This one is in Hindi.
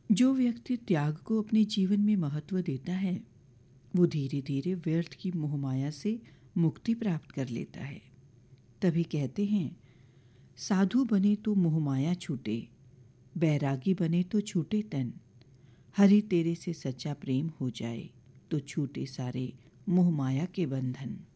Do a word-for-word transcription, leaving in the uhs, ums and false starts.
जो व्यक्ति त्याग को अपने जीवन में महत्व देता है वो धीरे धीरे व्यर्थ की मोहमाया से मुक्ति प्राप्त कर लेता है। तभी कहते हैं, साधु बने तो मोहमाया छूटे, बैरागी बने तो छूटे तन, हरि तेरे से सच्चा प्रेम हो जाए तो छूटे सारे मोहमाया के बंधन।